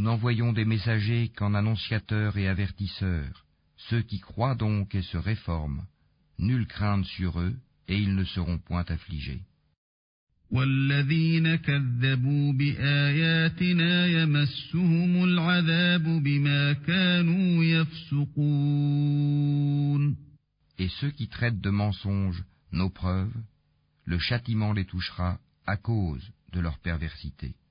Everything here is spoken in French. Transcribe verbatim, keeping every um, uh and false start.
n'envoyons des messagers qu'en annonciateurs et avertisseurs. Ceux qui croient donc et se réforment, nulle crainte sur eux, et ils ne seront point affligés. وَالَّذِينَ كَذَّبُوا بِآيَاتِنَا يَمَسُّهُمُ الْعَذَابُ بِمَا كَانُوا يَفْسُقُونَ. Et ceux qui traitent de mensonges nos preuves, le châtiment les touchera à cause de leur perversité.